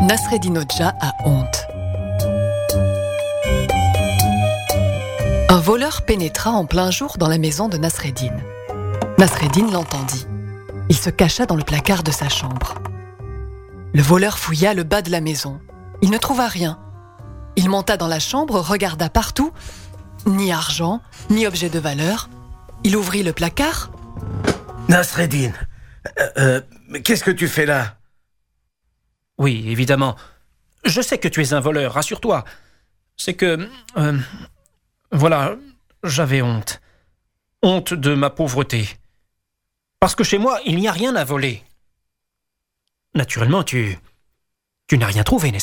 Nasreddin Hodja a honte. Un voleur pénétra en plein jour dans la maison de Nasreddin. Nasreddin l'entendit. Il se cacha dans le placard de sa chambre. Le voleur fouilla le bas de la maison. Il ne trouva rien. Il monta dans la chambre, regarda partout. Ni argent, ni objet de valeur. Il ouvrit le placard. Nasreddin, qu'est-ce que tu fais là ? Oui, évidemment. Je sais que tu es un voleur, rassure-toi. C'est que... voilà, j'avais honte. Honte de ma pauvreté. Parce que chez moi, il n'y a rien à voler. Naturellement, tu n'as rien trouvé, n'est-ce pas ?